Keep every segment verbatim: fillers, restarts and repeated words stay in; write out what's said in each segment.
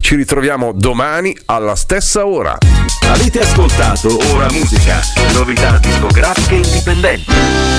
Ci ritroviamo domani alla stessa ora. Avete ascoltato Ora Musica, novità discografiche indipendenti.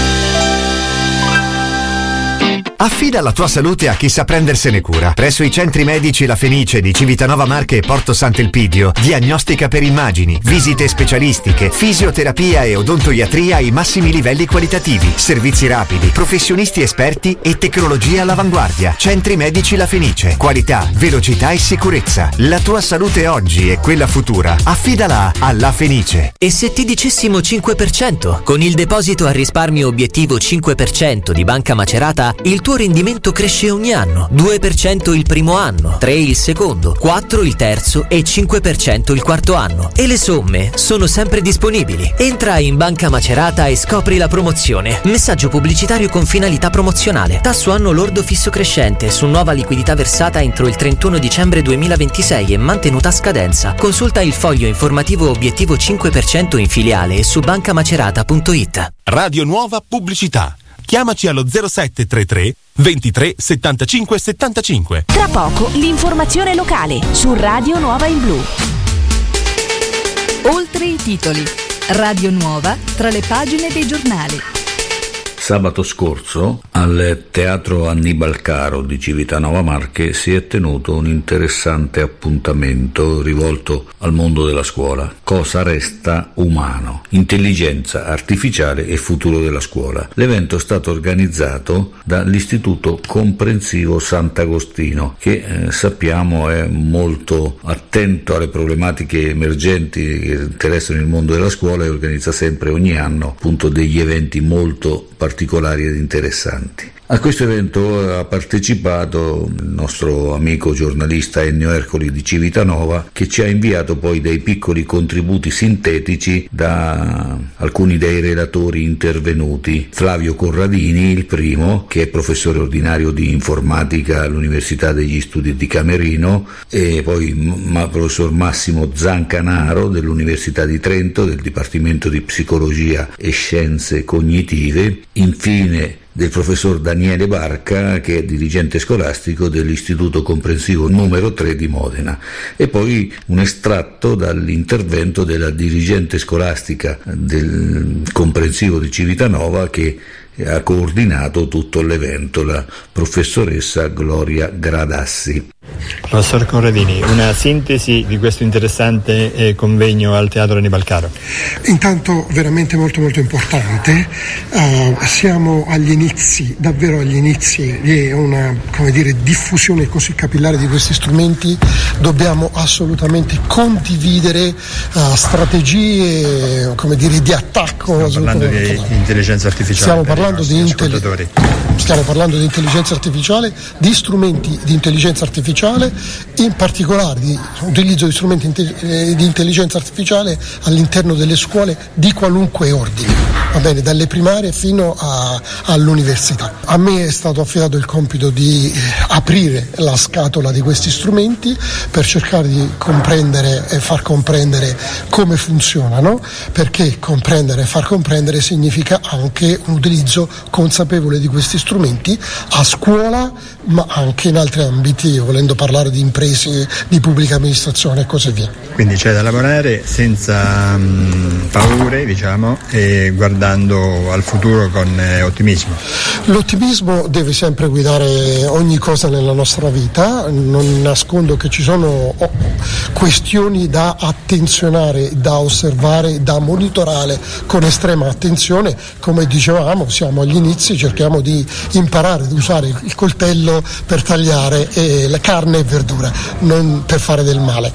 Affida la tua salute a chi sa prendersene cura. Presso i centri medici La Fenice di Civitanova Marche e Porto Sant'Elpidio, diagnostica per immagini, visite specialistiche, fisioterapia e odontoiatria ai massimi livelli qualitativi, servizi rapidi, professionisti esperti e tecnologia all'avanguardia. Centri medici La Fenice. Qualità, velocità e sicurezza. La tua salute oggi e quella futura. Affidala a La Fenice. E se ti dicessimo cinque per cento? Con il deposito a risparmio obiettivo cinque per cento di Banca Macerata, il tuo rendimento cresce ogni anno. due per cento il primo anno, tre il secondo, quattro il terzo e cinque per cento il quarto anno. E le somme sono sempre disponibili. Entra in Banca Macerata e scopri la promozione. Messaggio pubblicitario con finalità promozionale. Tasso anno lordo fisso crescente su nuova liquidità versata entro il trentuno dicembre duemilaventisei e mantenuta a scadenza. Consulta il foglio informativo obiettivo cinque per cento in filiale e su bancamacerata punto it. Radio Nuova Pubblicità. Chiamaci allo zero sette tre tre ventitré settantacinque settantacinque. Tra poco l'informazione locale su Radio Nuova in Blu. Oltre i titoli. Radio Nuova tra le pagine dei giornali. Sabato scorso al Teatro Annibal Caro di Civitanova Marche si è tenuto un interessante appuntamento rivolto al mondo della scuola. Cosa resta umano? Intelligenza artificiale e futuro della scuola. L'evento è stato organizzato dall'Istituto Comprensivo Sant'Agostino, che eh, sappiamo è molto attento alle problematiche emergenti che interessano il mondo della scuola e organizza sempre ogni anno appunto degli eventi molto particolari ed interessanti. A questo evento ha partecipato il nostro amico giornalista Ennio Ercoli di Civitanova, che ci ha inviato poi dei piccoli contributi sintetici da alcuni dei relatori intervenuti. Flavio Corradini, il primo, che è professore ordinario di informatica all'Università degli Studi di Camerino, e poi il professor Massimo Zancanaro dell'Università di Trento, del Dipartimento di Psicologia e Scienze Cognitive, infine del professor Daniele Barca, che è dirigente scolastico dell'Istituto Comprensivo numero tre di Modena, e poi un estratto dall'intervento della dirigente scolastica del Comprensivo di Civitanova, che ha coordinato tutto l'evento, la professoressa Gloria Gradassi. Professor Corradini, una sintesi di questo interessante eh, convegno al Teatro Annibal Caro. Intanto veramente molto molto importante, uh, siamo agli inizi, davvero agli inizi di una, come dire, diffusione così capillare di questi strumenti. Dobbiamo assolutamente condividere uh, strategie, come dire, di attacco. Stiamo parlando di intelligenza artificiale. Stiamo parlando di, intelli- stiamo parlando di intelligenza artificiale, di strumenti di intelligenza artificiale, in particolare di utilizzo di strumenti inte- di intelligenza artificiale all'interno delle scuole di qualunque ordine, va bene, dalle primarie fino a, all'università. A me è stato affidato il compito di aprire la scatola di questi strumenti per cercare di comprendere e far comprendere come funzionano, perché comprendere e far comprendere significa anche un utilizzo consapevole di questi strumenti a scuola, ma anche in altri ambiti, volendo parlare di imprese, di pubblica amministrazione e così via. Quindi c'è da lavorare senza mh, paure, diciamo, e guardando al futuro con eh, ottimismo. L'ottimismo deve sempre guidare ogni cosa nella nostra vita. Non nascondo che ci sono questioni da attenzionare, da osservare, da monitorare con estrema attenzione. Come dicevamo, siamo agli inizi, cerchiamo di imparare ad usare il coltello per tagliare eh, la carne e verdura, non per fare del male.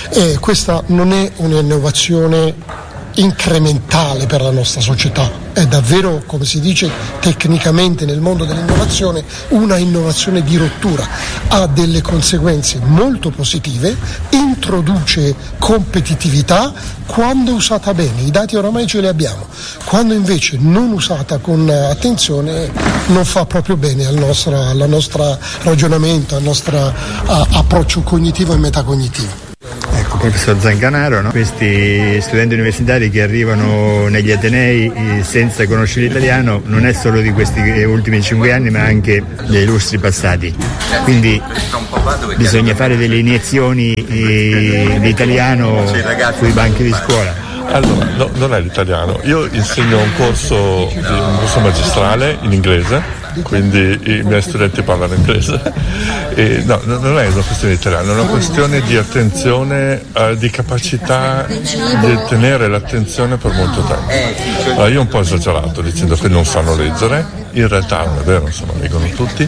E questa non è un'innovazione incrementale per la nostra società, è davvero, come si dice tecnicamente nel mondo dell'innovazione, una innovazione di rottura, ha delle conseguenze molto positive, introduce competitività quando usata bene, i dati oramai ce li abbiamo, quando invece non usata con attenzione non fa proprio bene al nostro, al nostro ragionamento, al nostro uh, approccio cognitivo e metacognitivo. il professor Zancanaro, no? Questi studenti universitari che arrivano negli atenei senza conoscere l'italiano non è solo di questi ultimi cinque anni ma anche dei lustri passati, quindi bisogna fare delle iniezioni di italiano sui banchi di scuola. Allora, no, non è l'italiano, io insegno un corso, un corso magistrale in inglese, quindi i miei studenti parlano inglese. E no, non è una questione di italiano, è una questione di attenzione, eh, di capacità di tenere l'attenzione per molto tempo. Allora, io ho un po' esagerato dicendo che non sanno leggere, in realtà non è vero, insomma, leggono tutti,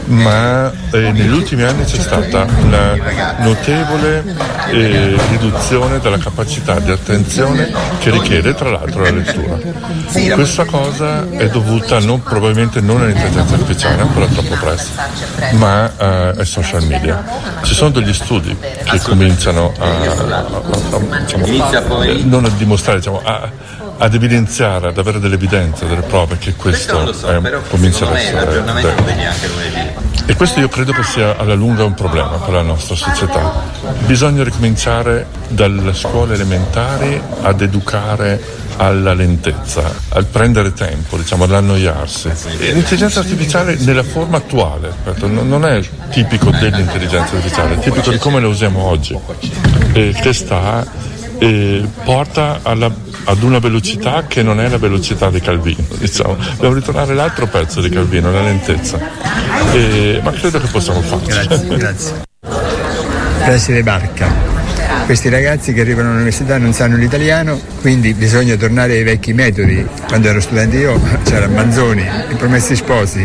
ma eh, negli ultimi anni c'è stata una notevole eh, riduzione della capacità di attenzione che richiede tra l'altro la lettura. Questa cosa è dovuta non, probabilmente non all'intelligenza artificiale, ancora troppo presto, ma eh, ai social media. Ci sono degli studi che cominciano a, a, a, a diciamo, eh, non a dimostrare, diciamo, a, ad evidenziare, ad avere delle evidenze, delle prove che questo è, comincia ad essere vero. E questo io credo che sia alla lunga un problema per la nostra società. Bisogna ricominciare dalle scuole elementari ad educare alla lentezza, al prendere tempo, diciamo, ad annoiarsi. E l'intelligenza artificiale nella forma attuale, non è tipico dell'intelligenza artificiale, è tipico di come la usiamo oggi, e che sta e porta alla, ad una velocità che non è la velocità di Calvino, diciamo. Devo ritornare all'altro pezzo di Calvino, la lentezza, e, ma credo che possiamo farlo. Grazie, grazie. Preside Barca, questi ragazzi che arrivano all'università non sanno l'italiano, quindi bisogna tornare ai vecchi metodi. Quando ero studente io c'era Manzoni, I Promessi Sposi,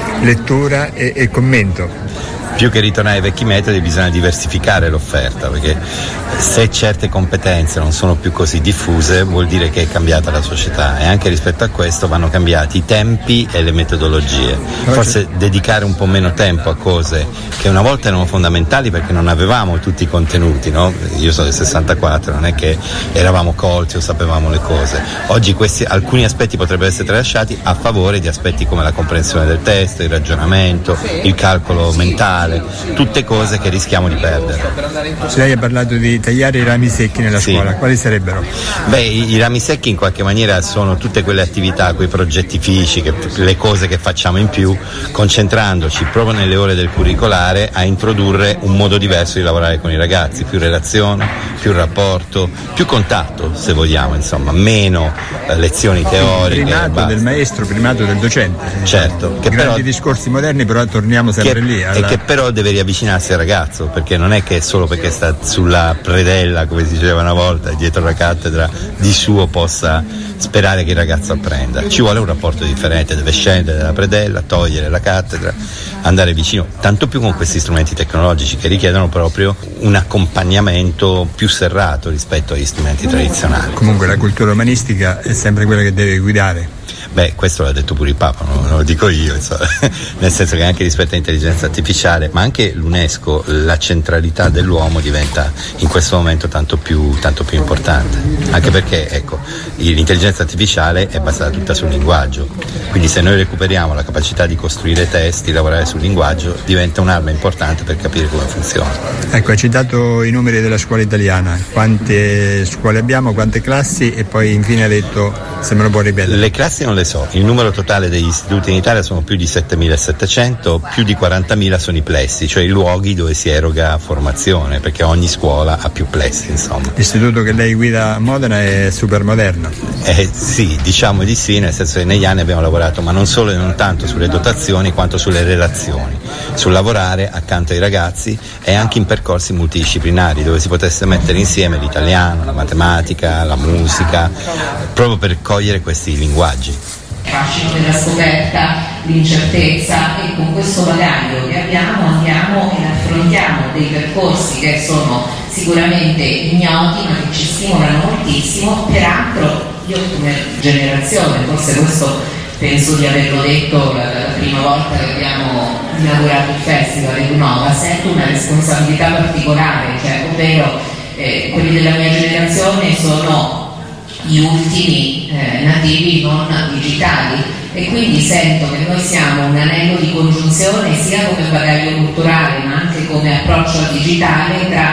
lettura e, e commento. Più che ritornare ai vecchi metodi bisogna diversificare l'offerta, perché se certe competenze non sono più così diffuse vuol dire che è cambiata la società, e anche rispetto a questo vanno cambiati i tempi e le metodologie. Forse dedicare un po' meno tempo a cose che una volta erano fondamentali perché non avevamo tutti i contenuti, no? Io sono del sessantaquattro, non è che eravamo colti o sapevamo le cose. Oggi questi alcuni aspetti potrebbero essere tralasciati a favore di aspetti come la comprensione del testo, il ragionamento, il calcolo mentale, tutte cose che rischiamo di perdere. Lei ha parlato di tagliare i rami secchi nella sì. scuola, quali sarebbero? Beh, i, i rami secchi in qualche maniera sono tutte quelle attività, quei progettifici, che, le cose che facciamo in più, concentrandoci proprio nelle ore del curricolare a introdurre un modo diverso di lavorare con i ragazzi, più relazione, più rapporto, più contatto, se vogliamo, insomma, meno eh, lezioni teoriche. Primato del maestro, primato del docente. Certo. Che grandi però, discorsi moderni, però torniamo sempre che, lì. Alla... E che però deve riavvicinarsi al ragazzo, perché non è che solo perché sta sulla predella, come si diceva una volta, dietro la cattedra, di suo possa sperare che il ragazzo apprenda. Ci vuole un rapporto differente, deve scendere dalla predella, togliere la cattedra, andare vicino, tanto più con questi strumenti tecnologici che richiedono proprio un accompagnamento più serrato rispetto agli strumenti tradizionali. Comunque la cultura umanistica è sempre quella che deve guidare. Beh, questo l'ha detto pure il Papa, non lo dico io, insomma. Nel senso che anche rispetto all'intelligenza artificiale, ma anche l'UNESCO, la centralità dell'uomo diventa in questo momento tanto più, tanto più importante, anche perché, ecco, l'intelligenza artificiale è basata tutta sul linguaggio, quindi se noi recuperiamo la capacità di costruire testi, lavorare sul linguaggio, diventa un'arma importante per capire come funziona. Ecco, hai citato i numeri della scuola italiana, quante scuole abbiamo, quante classi, e poi infine hai detto, se me lo puoi ripetere. Le classi non le so, il numero totale degli istituti in Italia sono più di settemilasettecento, più di quarantamila sono i plessi, cioè i luoghi dove si eroga formazione, perché ogni scuola ha più plessi, insomma. L'istituto che lei guida a Modena è super moderno. Eh sì, diciamo di sì, nel senso che negli anni abbiamo lavorato, ma non solo e non tanto sulle dotazioni quanto sulle relazioni, sul lavorare accanto ai ragazzi e anche in percorsi multidisciplinari dove si potesse mettere insieme l'italiano, la matematica, la musica, proprio per cogliere questi linguaggi. Fascino della scoperta, l'incertezza, e con questo bagaglio che abbiamo andiamo e affrontiamo dei percorsi che sono sicuramente ignoti ma che ci stimolano moltissimo. Peraltro io come generazione, forse questo penso di averlo detto la, la prima volta che abbiamo inaugurato il festival Edunova, sento una responsabilità particolare, cioè, ovvero eh, quelli della mia generazione sono gli ultimi eh, nativi non digitali, e quindi sento che noi siamo un anello di congiunzione sia come bagaglio culturale ma anche come approccio al digitale tra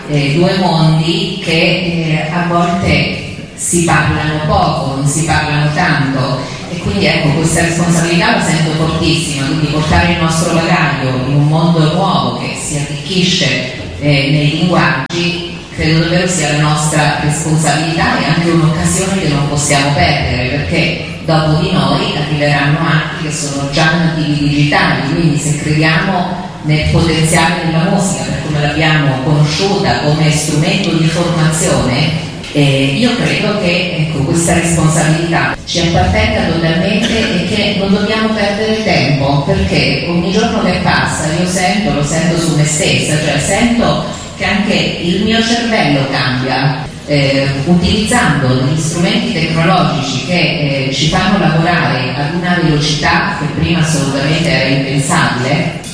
eh, due mondi che eh, a volte si parlano poco, non si parlano tanto, e quindi ecco, questa responsabilità la sento fortissima, quindi portare il nostro bagaglio in un mondo nuovo che si arricchisce eh, nei linguaggi, credo davvero sia la nostra responsabilità e anche un'occasione che non possiamo perdere, perché dopo di noi arriveranno altri che sono già nativi digitali, quindi se crediamo nel potenziale della musica per come l'abbiamo conosciuta come strumento di formazione, eh, io credo che ecco, questa responsabilità ci appartenga totalmente e che non dobbiamo perdere tempo, perché ogni giorno che passa io sento, lo sento su me stessa, cioè sento che anche il mio cervello cambia. Eh, utilizzando degli strumenti tecnologici che eh, ci fanno lavorare ad una velocità che prima assolutamente era impensabile,